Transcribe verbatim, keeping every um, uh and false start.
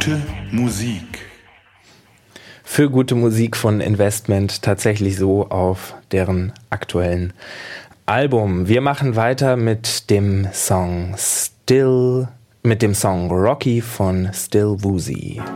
gute Musik. Für gute Musik von Investment, tatsächlich so auf deren aktuellen Album. Wir machen weiter mit dem Song Still, mit dem Song Rocky von Still Woozy.